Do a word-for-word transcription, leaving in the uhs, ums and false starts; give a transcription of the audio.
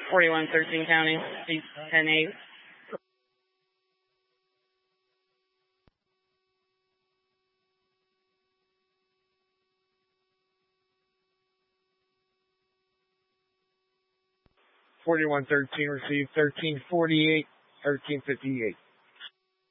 forty-one thirteen County, ten eight. forty-one thirteen received, thirteen forty-eight, thirteen fifty-eight.